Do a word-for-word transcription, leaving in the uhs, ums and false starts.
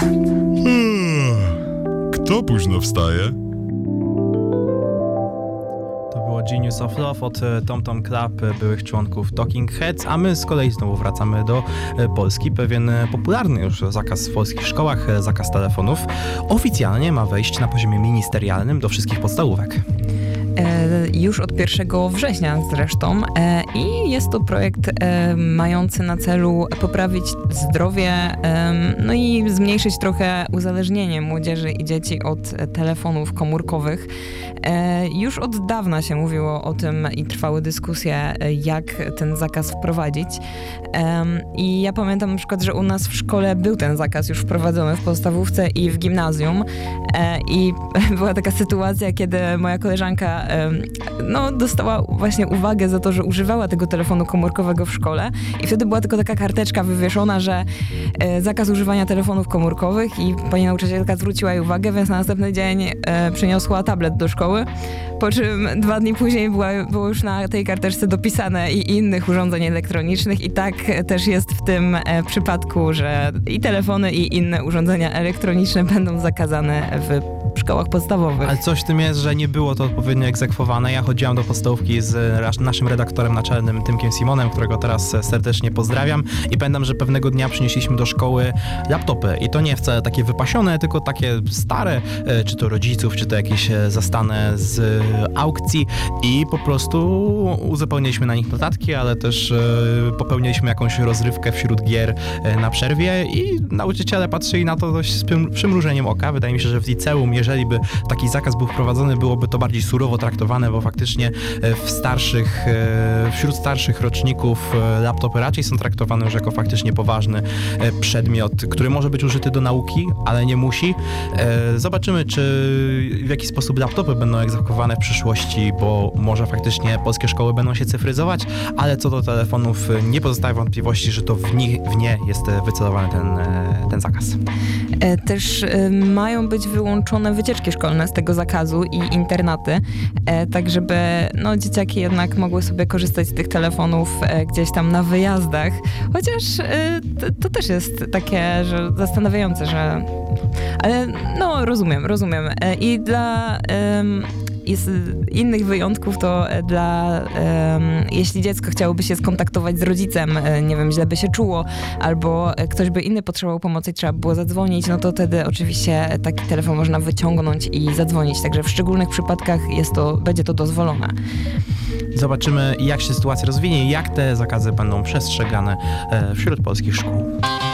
Kto późno wstaje? To było Genius of Love od Tom Tom Club, byłych członków Talking Heads, a my z kolei znowu wracamy do Polski. Pewien popularny już zakaz w polskich szkołach, zakaz telefonów, oficjalnie ma wejść na poziomie ministerialnym do wszystkich podstawówek. Już od pierwszego września zresztą i jest to projekt mający na celu poprawić zdrowie, no i zmniejszyć trochę uzależnienie młodzieży i dzieci od telefonów komórkowych. Już od dawna się mówiło o tym i trwały dyskusje, jak ten zakaz wprowadzić. I ja pamiętam na przykład, że u nas w szkole był ten zakaz już wprowadzony w podstawówce i w gimnazjum i była taka sytuacja, kiedy moja koleżanka no, dostała właśnie uwagę za to, że używała tego telefonu komórkowego w szkole i wtedy była tylko taka karteczka wywieszona, że e, zakaz używania telefonów komórkowych i pani nauczycielka zwróciła jej uwagę, więc na następny dzień e, przyniosła tablet do szkoły, po czym dwa dni później była, było już na tej karteczce dopisane i innych urządzeń elektronicznych i tak też jest w tym e, przypadku, że i telefony i inne urządzenia elektroniczne będą zakazane w szkołach podstawowych. Ale coś w tym jest, że nie było to odpowiednio egzekwowane. Ja chodziłam do podstawówki z naszym redaktorem naczelnym Tymkiem Simonem, którego teraz serdecznie pozdrawiam i pamiętam, że pewnego dnia przynieśliśmy do szkoły laptopy i to nie wcale takie wypasione, tylko takie stare, czy to rodziców, czy to jakieś zastane z aukcji i po prostu uzupełniliśmy na nich notatki, ale też popełniliśmy jakąś rozrywkę wśród gier na przerwie i nauczyciele patrzyli na to dość z przymrużeniem oka. Wydaje mi się, że w liceum, jeżeli by taki zakaz był wprowadzony, byłoby to bardziej surowo traktowane, bo faktycznie w starszych, wśród starszych roczników laptopy raczej są traktowane już jako faktycznie poważny przedmiot, który może być użyty do nauki, ale nie musi. Zobaczymy, czy w jaki sposób laptopy będą egzekwowane w przyszłości, bo może faktycznie polskie szkoły będą się cyfryzować, ale co do telefonów nie pozostaje wątpliwości, że to w, nich, w nie jest wycelowany ten, ten zakaz. Też mają być wyłączone wycieczki szkolne z tego zakazu i internaty, tak żeby no, dzieciaki jednak mogły sobie korzystać z tych telefonów gdzieś tam na wyjazdach. Chociaż to, to też jest takie, że zastanawiające, że... Ale no, rozumiem, rozumiem. I dla... Um, I z innych wyjątków to dla, um, jeśli dziecko chciałoby się skontaktować z rodzicem, nie wiem, źle by się czuło, albo ktoś by inny potrzebował pomocy i trzeba było zadzwonić, no to wtedy oczywiście taki telefon można wyciągnąć i zadzwonić, także w szczególnych przypadkach jest to, będzie to dozwolone. Zobaczymy, jak się sytuacja rozwinie i jak te zakazy będą przestrzegane wśród polskich szkół.